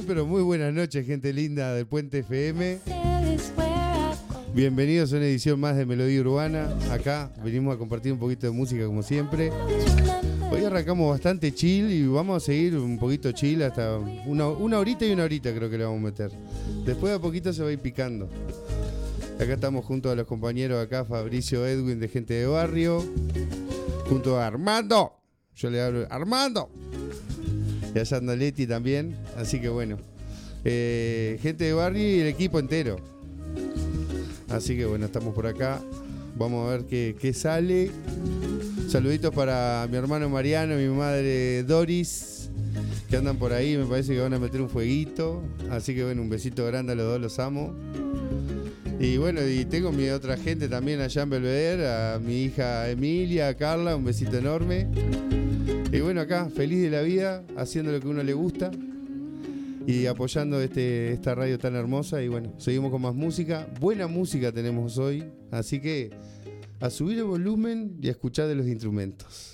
pero muy buenas noches, gente linda del Puente FM. Bienvenidos a una edición más de Melodía Urbana. Acá venimos a compartir un poquito de música como siempre. Hoy arrancamos bastante chill y vamos a seguir un poquito chill hasta una horita y una horita creo que le vamos a meter. Después a poquito se va a ir picando. Acá estamos junto a los compañeros acá, Fabricio, Edwin de Gente de Barrio. Junto a Armando. Yo le hablo Armando. Y allá anda Leti también. Así que bueno. Gente de Barrio y el equipo entero. Así que bueno, estamos por acá. Vamos a ver qué sale. Saluditos para mi hermano Mariano y mi madre Doris, que andan por ahí, me parece que van a meter un fueguito. Así que bueno, un besito grande a los dos, los amo. Y bueno, y tengo mi otra gente también allá en Belvedere, a mi hija Emilia, a Carla, un besito enorme. Y bueno, acá, feliz de la vida, haciendo lo que a uno le gusta y apoyando esta radio tan hermosa. Y bueno, seguimos con más música. Buena música tenemos hoy, así que a subir el volumen y a escuchar de los instrumentos.